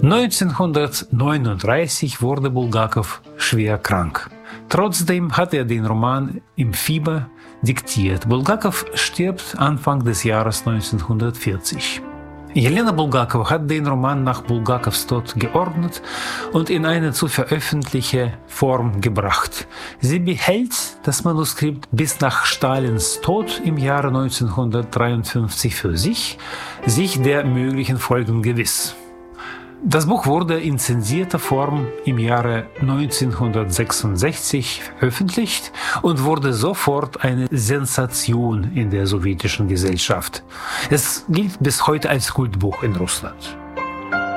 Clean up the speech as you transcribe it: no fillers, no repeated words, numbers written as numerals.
1939 wurde Bulgakow schwer krank. Trotzdem hat er den Roman im Fieber diktiert. Bulgakow stirbt Anfang des Jahres 1940. Jelena Bulgakowa hat den Roman nach Bulgakows Tod geordnet und in eine zu veröffentlichen Form gebracht. Sie behält das Manuskript bis nach Stalins Tod im Jahre 1953 für sich der möglichen Folgen gewiss. Das Buch wurde in zensierter Form im Jahre 1966 veröffentlicht und wurde sofort eine Sensation in der sowjetischen Gesellschaft. Es gilt bis heute als Kultbuch in Russland.